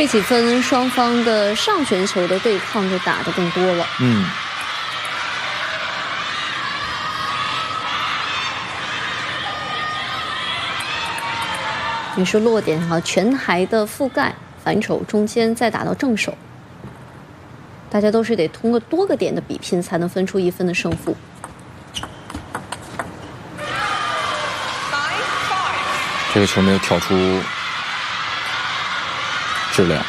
这几分双方的上旋球的对抗就打得更多了。也是落点啊，全台的覆盖，反手中间再打到正手，大家都是得通过多个点的比拼才能分出1分的胜负。 这个球没有挑出质量，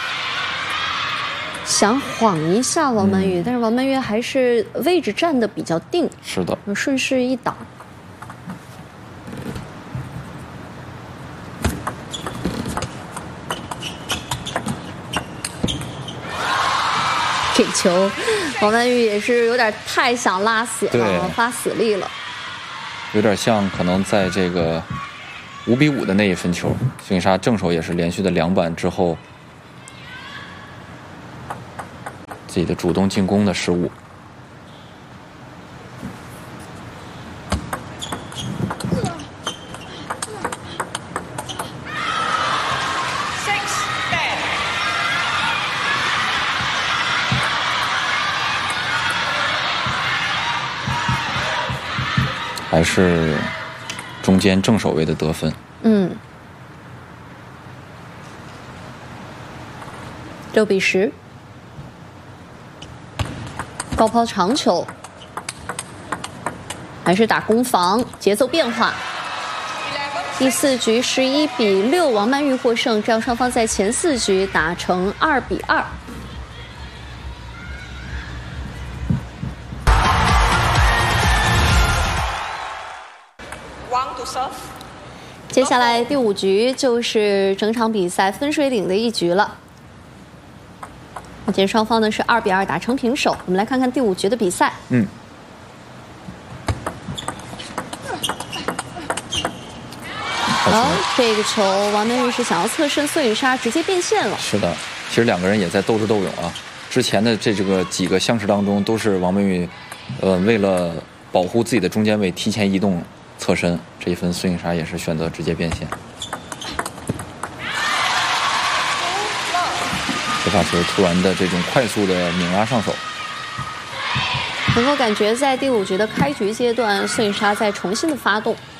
想晃一下王曼玉，但是王曼玉还是位置站得比较定。 是的， 顺势一挡。这球，王曼玉也是有点太想拉死了，发死力了。 有点像可能在这个5比5的那一分球，孙颖莎正手也是连续的2板之后，自己的主动进攻的失误。还是中间正手位的得分。 6比10，高抛长球，还是打攻防，节奏变化。第4局11比6，王曼玉获胜，这样双方在前4局打成2比2。接下来第5局就是整场比赛分水岭的一局了。目前双方呢是2比2打成平手。我们来看看第5局的比赛。好，这个球王曼玉是想要侧身，孙颖莎直接变线了。 是的，其实2个人也在斗智斗勇啊。之前的这个几个相持当中，都是王曼玉，为了保护自己的中间位，提前移动侧身。这一分孙颖莎也是选择直接变线。这发球突然的这种快速的拧拉上手， 能够感觉在第5局的开局阶段，孙颖莎在重新的发动。